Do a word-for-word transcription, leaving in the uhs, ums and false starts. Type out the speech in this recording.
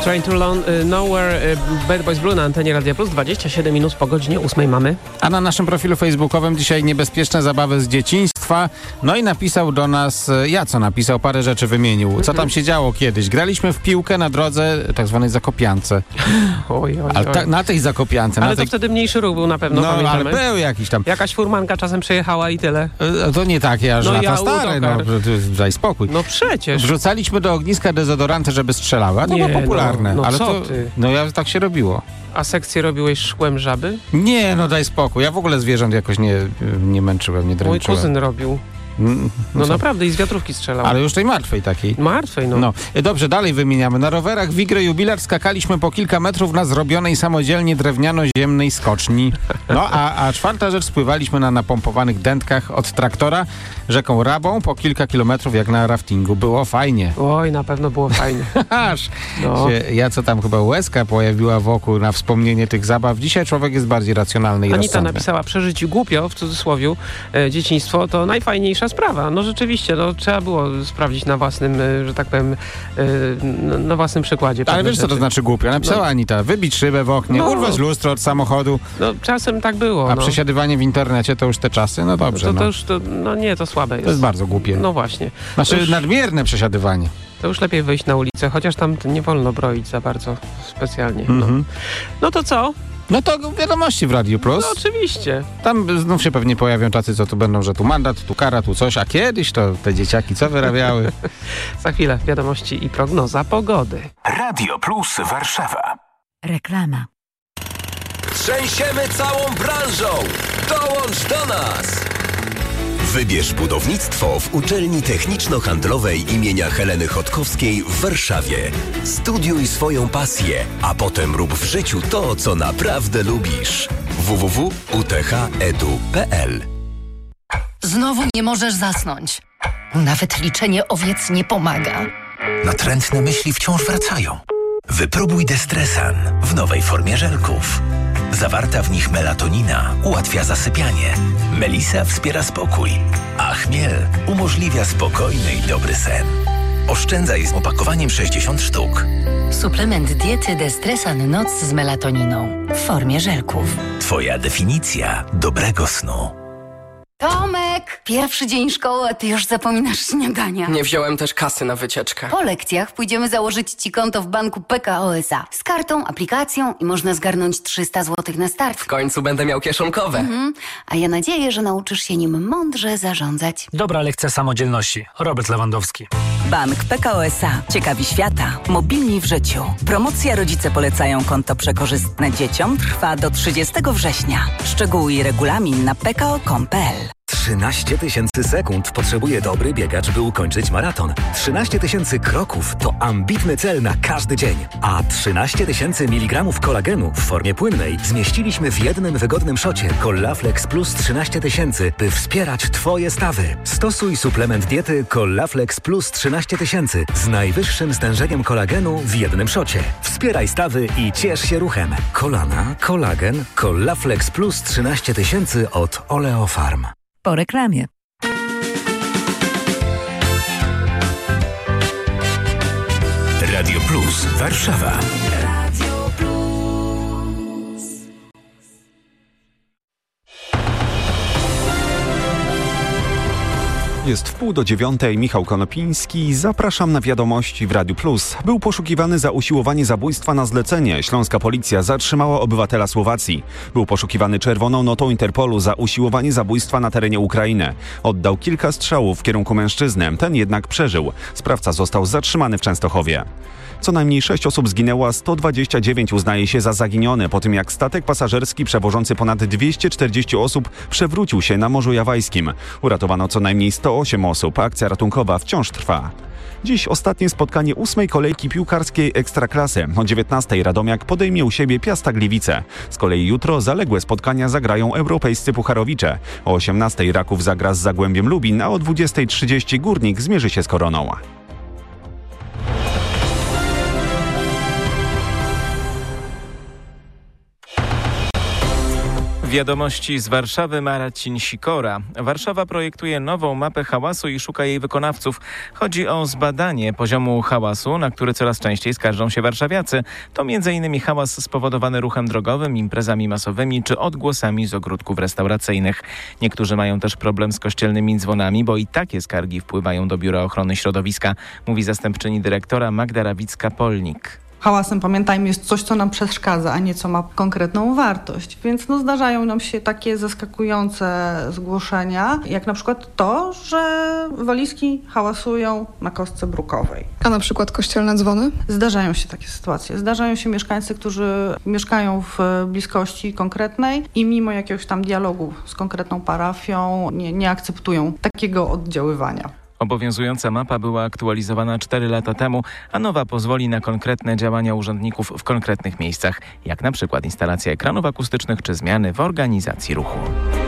Train to Lon- Nowhere, Bad Boys Blue na antenie Radia Plus. dwadzieścia siedem minut po godzinie ósmej mamy. A na naszym profilu facebookowym dzisiaj niebezpieczne zabawy z dzieciństwa. No i napisał do nas, Jaco napisał, parę rzeczy wymienił. Co tam się działo kiedyś? Graliśmy w piłkę na drodze tak zwanej Zakopiance. Oj, oj, Ale ta, na tej Zakopiance. Ale na to tej... wtedy mniejszy ruch był na pewno, No, pamiętamy. ale był jakiś tam. Jakaś furmanka czasem przejechała i tyle. E, To nie takie, aż No lata ja stare, no, autokar. daj spokój. No przecież. Wrzucaliśmy do ogniska dezodoranty, żeby strzelały, a to Nie, było popularne. no, no ale co to, ty? No ja tak się robiło. A sekcję robiłeś szkłem żaby? Nie, no daj spokój. Ja w ogóle zwierząt jakoś nie, nie męczyłem, nie Mój dręczyłem. kuzyn robił. Mm, No co? naprawdę i z wiatrówki strzelał. Ale już tej martwej takiej. Martwej, no. No, dobrze, dalej wymieniamy. Na rowerach Wigry Jubilar skakaliśmy po kilka metrów na zrobionej samodzielnie drewniano-ziemnej skoczni. No, a, a czwarta rzecz, spływaliśmy na napompowanych dętkach od traktora rzeką Rabą po kilka kilometrów jak na raftingu. Było fajnie. Oj, na pewno było fajnie. Aż No. się, ja co tam chyba łezka pojawiła wokół na wspomnienie tych zabaw. Dzisiaj człowiek jest bardziej racjonalny i Anita rozsądny. napisała, przeżyć głupio, w cudzysłowie, e, dzieciństwo to najfajniejsza sprawa. No rzeczywiście, no trzeba było sprawdzić na własnym, e, że tak powiem, e, na, na własnym przykładzie. Ale pewne wiesz, co to rzeczy. znaczy głupio? Napisała No. Anita, wybić szybę w oknie, No. urwać lustro od samochodu, No czasem tak było. a no. przesiadywanie w internecie to już te czasy? No dobrze, to, no. to już, to, no nie, to słabe jest. To jest bardzo głupie. No właśnie. Znaczy to już- nadmierne przesiadywanie. To już lepiej wyjść na ulicę, chociaż tam nie wolno broić za bardzo specjalnie. No, Mhm. no to co? No to wiadomości w Radiu Plus. No oczywiście. Tam znów się pewnie pojawią tacy, co tu będą, że tu mandat, tu kara, tu coś, a kiedyś to te dzieciaki co wyrabiały? Za chwilę wiadomości i prognoza pogody. Radio Plus Warszawa. Reklama. Trzęsiemy całą branżą! Dołącz do nas! Wybierz budownictwo w Uczelni Techniczno-Handlowej imienia Heleny Chodkowskiej w Warszawie. Studiuj swoją pasję, a potem rób w życiu to, co naprawdę lubisz. w w w kropka u t h edu kropka p l. Znowu nie możesz zasnąć. Nawet liczenie owiec nie pomaga. Natrętne myśli wciąż wracają. Wypróbuj Destresan w nowej formie żelków. Zawarta w nich melatonina ułatwia zasypianie. Melisa wspiera spokój, a chmiel umożliwia spokojny i dobry sen. Oszczędzaj z opakowaniem sześćdziesiąt sztuk. Suplement diety Destresan Noc z melatoniną w formie żelków. Twoja definicja dobrego snu. Tomek! Pierwszy dzień szkoły, a ty już zapominasz śniadania. Nie wziąłem też kasy na wycieczkę. Po lekcjach pójdziemy założyć ci konto w banku P K O S A. Z kartą, aplikacją i można zgarnąć trzysta złotych na start. W końcu będę miał kieszonkowe. Mhm. A ja nadzieję, że nauczysz się nim mądrze zarządzać. Dobra lekcja samodzielności. Robert Lewandowski. Bank P K O S A. Ciekawi świata. Mobilni w życiu. Promocja Rodzice polecają konto przekorzystne dzieciom trwa do trzydziestego września. Szczegóły i regulamin na p k o kropka com kropka p l. trzynaście tysięcy sekund potrzebuje dobry biegacz, by ukończyć maraton. trzynaście tysięcy kroków to ambitny cel na każdy dzień. A trzynaście tysięcy miligramów kolagenu w formie płynnej zmieściliśmy w jednym wygodnym szocie Collaflex Plus trzynaście tysięcy, by wspierać Twoje stawy. Stosuj suplement diety Collaflex Plus trzynaście tysięcy z najwyższym stężeniem kolagenu w jednym szocie. Wspieraj stawy i ciesz się ruchem. Kolana, kolagen, Collaflex Plus trzynaście tysięcy od Oleofarm. Po reklamie. Radio Plus Warszawa. Jest wpół do dziewiątej, Michał Konopiński. Zapraszam na wiadomości w Radiu Plus. Był poszukiwany za usiłowanie zabójstwa na zlecenie. Śląska policja zatrzymała obywatela Słowacji. Był poszukiwany czerwoną notą Interpolu za usiłowanie zabójstwa na terenie Ukrainy. Oddał kilka strzałów w kierunku mężczyzny. Ten jednak przeżył. Sprawca został zatrzymany w Częstochowie. Co najmniej sześć osób zginęło, a sto dwadzieścia dziewięć uznaje się za zaginione po tym, jak statek pasażerski przewożący ponad dwieście czterdzieści osób przewrócił się na Morzu Jawajskim. Uratowano co najmniej sto osiem osób. Akcja ratunkowa wciąż trwa. Dziś ostatnie spotkanie ósmej kolejki piłkarskiej Ekstraklasy. O dziewiętnastej Radomiak podejmie u siebie Piasta Gliwice. Z kolei jutro zaległe spotkania zagrają europejscy pucharowicze. O osiemnastej Raków zagra z Zagłębiem Lubin, a o dwudziestej trzydzieści Górnik zmierzy się z Koroną. Wiadomości z Warszawy, Marcin Sikora. Warszawa projektuje nową mapę hałasu i szuka jej wykonawców. Chodzi o zbadanie poziomu hałasu, na który coraz częściej skarżą się warszawiacy. To między innymi hałas spowodowany ruchem drogowym, imprezami masowymi czy odgłosami z ogródków restauracyjnych. Niektórzy mają też problem z kościelnymi dzwonami, bo i takie skargi wpływają do Biura Ochrony Środowiska, mówi zastępczyni dyrektora Magda Rawicka-Polnik. Hałasem, pamiętajmy, jest coś, co nam przeszkadza, a nie co ma konkretną wartość. Więc no, zdarzają nam się takie zaskakujące zgłoszenia, jak na przykład to, że walizki hałasują na kostce brukowej. A na przykład kościelne dzwony? Zdarzają się takie sytuacje. Zdarzają się mieszkańcy, którzy mieszkają w bliskości konkretnej i mimo jakiegoś tam dialogu z konkretną parafią nie, nie akceptują takiego oddziaływania. Obowiązująca mapa była aktualizowana cztery lata temu, a nowa pozwoli na konkretne działania urzędników w konkretnych miejscach, jak na przykład instalacja ekranów akustycznych czy zmiany w organizacji ruchu.